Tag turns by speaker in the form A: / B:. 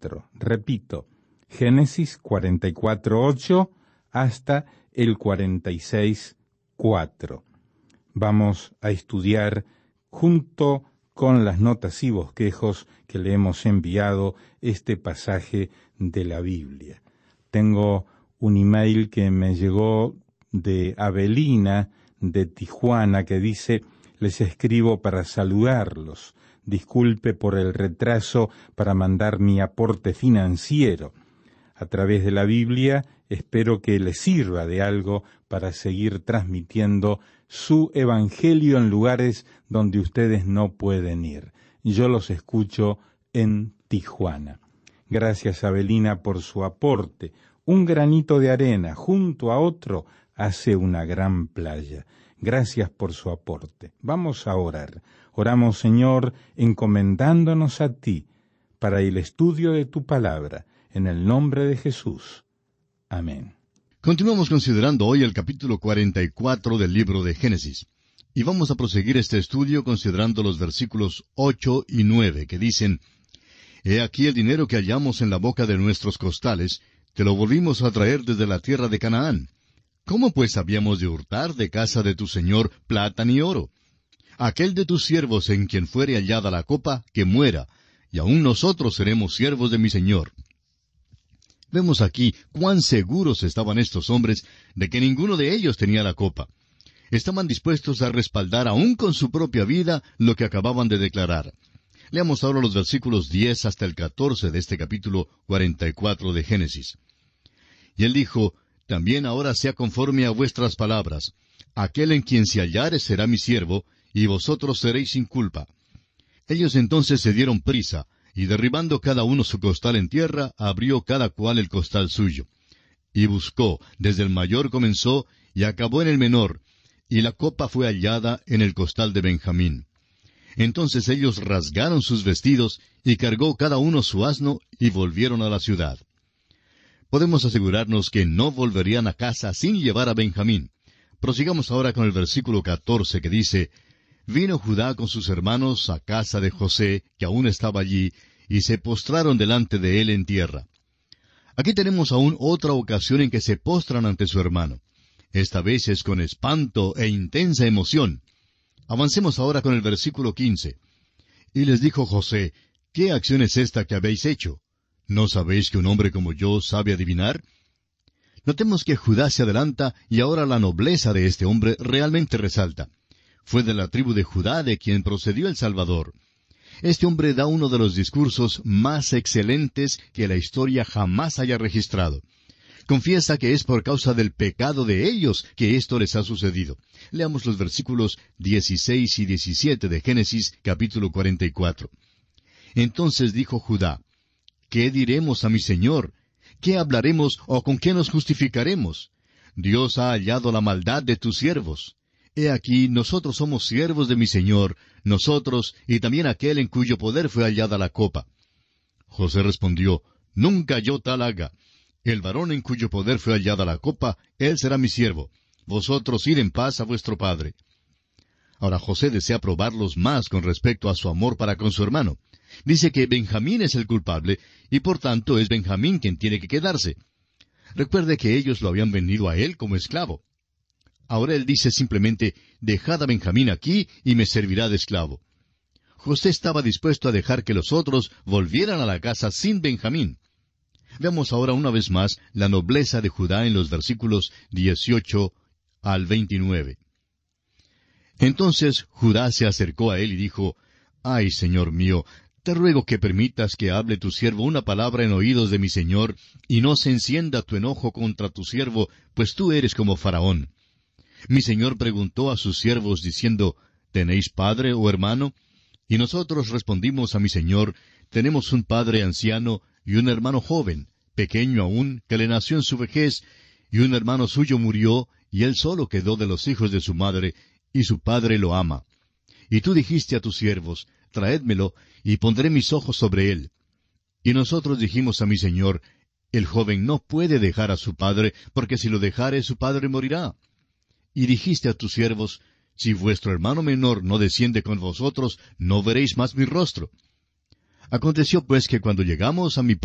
A: 44. Repito, Génesis 44:8 hasta el 46:4. Vamos a estudiar junto con las notas y bosquejos que le hemos enviado este pasaje de la Biblia. Tengo un email que me llegó de Avelina, de Tijuana, que dice: les escribo para saludarlos. Disculpe por el retraso para mandar mi aporte financiero. A través de la Biblia espero que les sirva de algo para seguir transmitiendo su evangelio en lugares donde ustedes no pueden ir. Yo los escucho en Tijuana. Gracias, Avelina, por su aporte. Un granito de arena junto a otro hace una gran playa. Gracias por su aporte. Vamos a orar. Oramos, Señor, encomendándonos a ti para el estudio de tu palabra, en el nombre de Jesús. Amén.
B: Continuamos considerando hoy el capítulo 44 del libro de Génesis. Y vamos a proseguir este estudio considerando los versículos 8 y 9, que dicen: He aquí el dinero que hallamos en la boca de nuestros costales, te lo volvimos a traer desde la tierra de Canaán. ¿Cómo pues habíamos de hurtar de casa de tu señor plata ni oro? Aquel de tus siervos en quien fuere hallada la copa, que muera, y aun nosotros seremos siervos de mi señor. Vemos aquí cuán seguros estaban estos hombres de que ninguno de ellos tenía la copa. Estaban dispuestos a respaldar aún con su propia vida lo que acababan de declarar. Leamos ahora los versículos 10 hasta el 14 de este capítulo 44 de Génesis. Y él dijo: También ahora sea conforme a vuestras palabras. Aquel en quien se hallare será mi siervo, y vosotros seréis sin culpa. Ellos entonces se dieron prisa, y derribando cada uno su costal en tierra, abrió cada cual el costal suyo. Y buscó, desde el mayor comenzó, y acabó en el menor, y la copa fue hallada en el costal de Benjamín. Entonces ellos rasgaron sus vestidos, y cargó cada uno su asno, y volvieron a la ciudad. Podemos asegurarnos que no volverían a casa sin llevar a Benjamín. Prosigamos ahora con el versículo 14, que dice: Vino Judá con sus hermanos a casa de José, que aún estaba allí, y se postraron delante de él en tierra. Aquí tenemos aún otra ocasión en que se postran ante su hermano. Esta vez es con espanto e intensa emoción. Avancemos ahora con el versículo 15. Y les dijo José: ¿Qué acción es esta que habéis hecho? ¿No sabéis que un hombre como yo sabe adivinar? Notemos que Judá se adelanta y ahora la nobleza de este hombre realmente resalta. Fue de la tribu de Judá de quien procedió el Salvador. Este hombre da uno de los discursos más excelentes que la historia jamás haya registrado. Confiesa que es por causa del pecado de ellos que esto les ha sucedido. Leamos los versículos 16 y 17 de Génesis, capítulo 44. Entonces dijo Judá: ¿Qué diremos a mi señor? ¿Qué hablaremos o con qué nos justificaremos? Dios ha hallado la maldad de tus siervos. He aquí, nosotros somos siervos de mi señor, nosotros y también aquel en cuyo poder fue hallada la copa. José respondió: Nunca yo tal haga. El varón en cuyo poder fue hallada la copa, él será mi siervo. Vosotros id en paz a vuestro padre. Ahora José desea probarlos más con respecto a su amor para con su hermano. Dice que Benjamín es el culpable, y por tanto es Benjamín quien tiene que quedarse. Recuerde que ellos lo habían vendido a él como esclavo. Ahora él dice simplemente: dejad a Benjamín aquí y me servirá de esclavo. José estaba dispuesto a dejar que los otros volvieran a la casa sin Benjamín. Veamos ahora una vez más la nobleza de Judá en los versículos 18 al 29. Entonces Judá se acercó a él y dijo: Ay, señor mío, te ruego que permitas que hable tu siervo una palabra en oídos de mi señor, y no se encienda tu enojo contra tu siervo, pues tú eres como Faraón. Mi señor preguntó a sus siervos diciendo: ¿Tenéis padre o hermano? Y nosotros respondimos a mi señor: Tenemos un padre anciano y un hermano joven, pequeño aún, que le nació en su vejez, y un hermano suyo murió, y él solo quedó de los hijos de su madre, y su padre lo ama. Y tú dijiste a tus siervos: Traédmelo, y pondré mis ojos sobre él. Y nosotros dijimos a mi señor: El joven no puede dejar a su padre, porque si lo dejare su padre morirá. Y dijiste a tus siervos: Si vuestro hermano menor no desciende con vosotros, no veréis más mi rostro. Aconteció pues que cuando llegamos a mi